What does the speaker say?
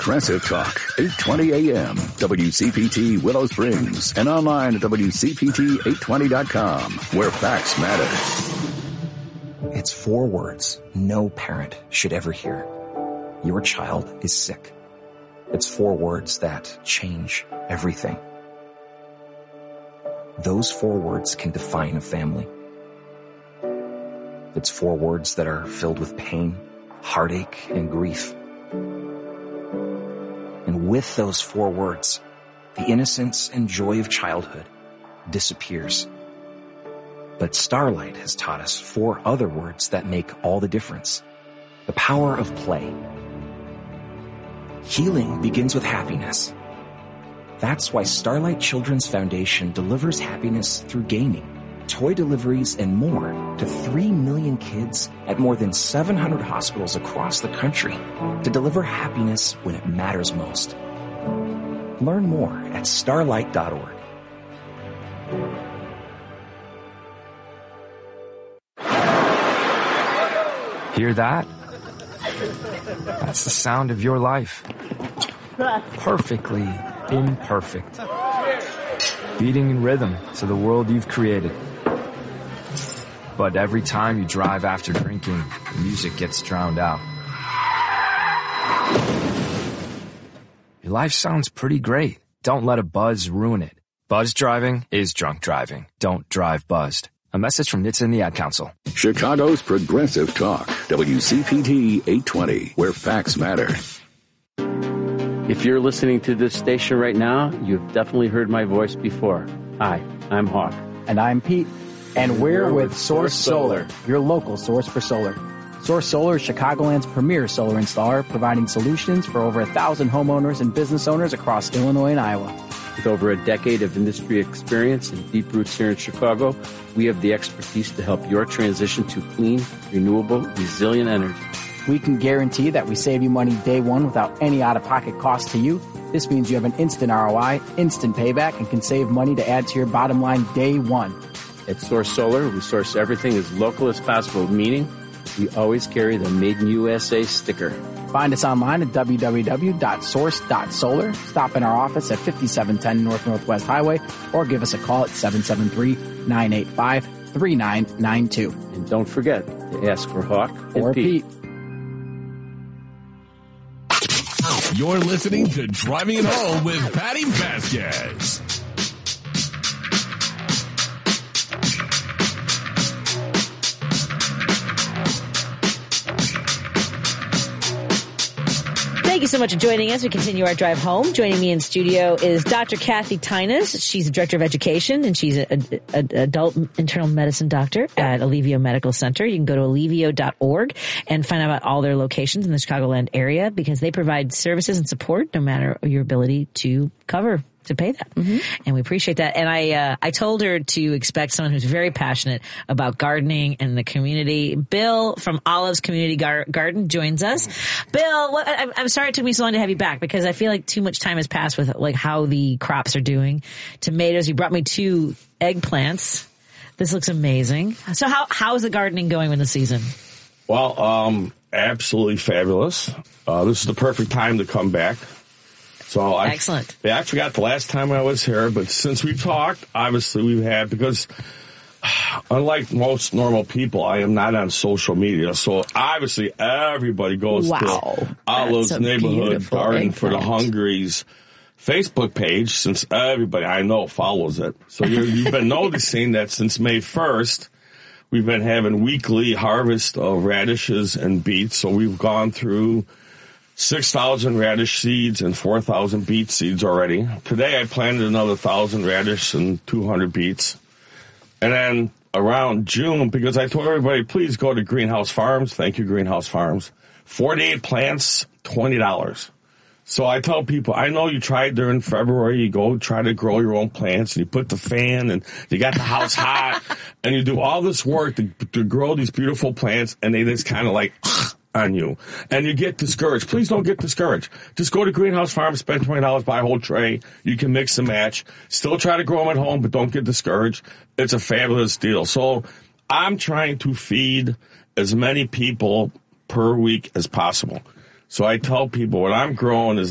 Progressive Talk, 820 AM, WCPT Willow Springs, and online at WCPT820.com, where facts matter. It's 4 words no parent should ever hear. Your child is sick. It's 4 words that change everything. Those 4 words can define a family. It's 4 words that are filled with pain, heartache, and grief. And with those 4 words, the innocence and joy of childhood disappears. But Starlight has taught us 4 other words that make all the difference. The power of play. Healing begins with happiness. That's why Starlight Children's Foundation delivers happiness through gaming, toy deliveries, and more to 3 million kids at more than 700 hospitals across the country to deliver happiness when it matters most. Learn more at starlight.org. Hear that? That's the sound of your life. Perfectly imperfect. Beating in rhythm to the world you've created. But every time you drive after drinking, the music gets drowned out. Your life sounds pretty great. Don't let a buzz ruin it. Buzz driving is drunk driving. Don't drive buzzed. A message from NHTSA and the Ad Council. Chicago's Progressive Talk, WCPT 820, where facts matter. If you're listening to this station right now, you've definitely heard my voice before. Hi, I'm Hawk. And I'm Pete. And we're with Source Solar, your local source for solar. Source Solar is Chicagoland's premier solar installer, providing solutions for over 1,000 homeowners and business owners across Illinois and Iowa. With over a decade of industry experience and deep roots here in Chicago, we have the expertise to help your transition to clean, renewable, resilient energy. We can guarantee that we save you money day one without any out-of-pocket cost to you. This means you have an instant ROI, instant payback, and can save money to add to your bottom line day one. At Source Solar, we source everything as local as possible, meaning we always carry the Made in USA sticker. Find us online at www.source.solar. Stop in our office at 5710 North Northwest Highway or give us a call at 773-985-3992. And don't forget to ask for Hawk or Pete. You're listening to Driving It Home with Patty Vasquez. Thank you so much for joining us. We continue our drive home. Joining me in studio is Dr. Kathy Tynas. She's the Director of Education, and she's an adult internal medicine doctor at Alivio Medical Center. You can go to alivio.org and find out about all their locations in the Chicagoland area because they provide services and support no matter your ability to pay that. Mm-hmm. And we appreciate that. And I told her to expect someone who's very passionate about gardening and the community. Bill from Olive's Community Garden joins us. Bill, I'm sorry it took me so long to have you back because I feel like too much time has passed with like how the crops are doing. Tomatoes, you brought me 2 eggplants. This looks amazing. So how is the gardening going in the season? Well, absolutely fabulous. This is the perfect time to come back. So excellent. I forgot the last time I was here, but since we've talked, obviously we've had, because unlike most normal people, I am not on social media. So obviously everybody goes to Olive's Neighborhood Garden for the Hungries Facebook page, since everybody I know follows it. So you've been noticing that since May 1st, we've been having weekly harvest of radishes and beets. So we've gone through 6,000 radish seeds and 4,000 beet seeds already. Today I planted another 1,000 radish and 200 beets. And then around June, because I told everybody, please go to Greenhouse Farms. Thank you, Greenhouse Farms. 48 plants, $20. So I tell people, I know you tried during February, you go try to grow your own plants, and you put the fan, and you got the house hot, and you do all this work to grow these beautiful plants, and they just kind of like on you, and you get discouraged. Please don't get discouraged. Just go to Greenhouse Farms, spend $20, buy a whole tray. You can mix and match. Still try to grow them at home, but don't get discouraged. It's a fabulous deal. So I'm trying to feed as many people per week as possible. So I tell people what I'm growing is